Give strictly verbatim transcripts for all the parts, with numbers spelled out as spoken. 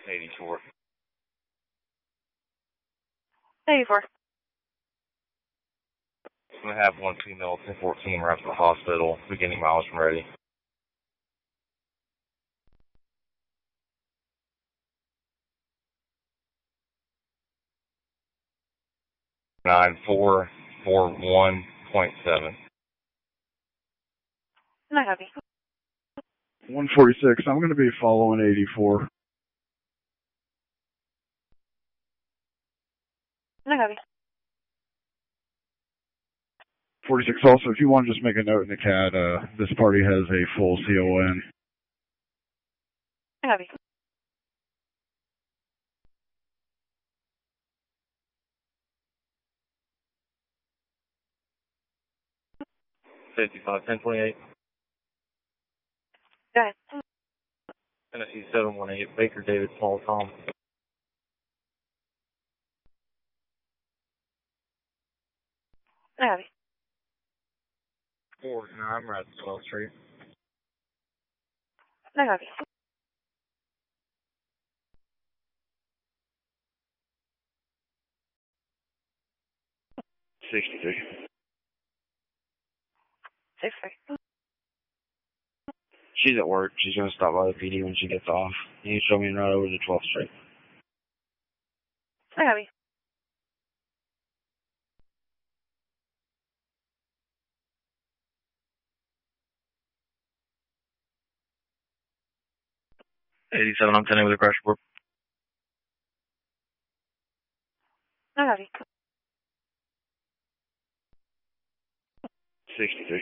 eighty-four. eighty-four. I'm going to have one female ten fourteen right to the hospital, beginning miles from ready. nine four four one point seven. Not happy. one forty-six, I'm going to be following eighty-four. Not happy. forty-six, also, if you want to just make a note in the C A D, uh, this party has a full C O N. Not happy. fifty-five ten twenty-eight. Go ahead. Tennessee seven one eight, Baker David Paul Tom. Not happy. four nine, right at twelfth Street. Not happy. sixty-three. six three. She's at work. She's going to stop by the P D when she gets off. You can show me right over to twelfth Street. Not happy. eighty-seven, I'm ten with a crash report. Not happy. sixty-three.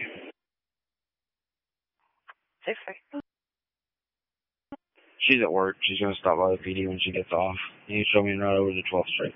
six three. She's at work. She's going to stop by the P D when she gets off. You can show me right over to twelfth Street.